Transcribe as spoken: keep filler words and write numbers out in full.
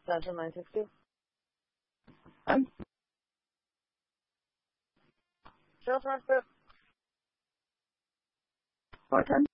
extension nine sixty. Um, Sales transcript. four ten.